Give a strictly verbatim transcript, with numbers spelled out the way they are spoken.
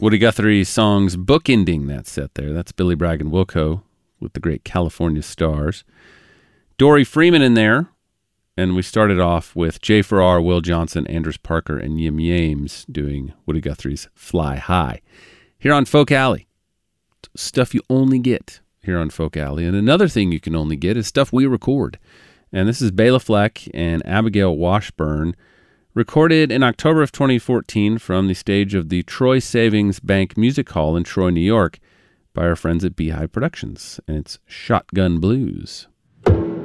Woody Guthrie songs bookending that set there. That's Billy Bragg and Wilco with the great California Stars. Dory Freeman in there. And we started off with Jay Farrar, Will Johnson, Andrews Parker, and Yim Yames doing Woody Guthrie's Fly High. Here on Folk Alley, stuff you only get here on Folk Alley. And another thing you can only get is stuff we record. And this is Bela Fleck and Abigail Washburn, recorded in October of twenty fourteen from the stage of the Troy Savings Bank Music Hall in Troy, New York, by our friends at Beehive Productions. And it's Shotgun Blues.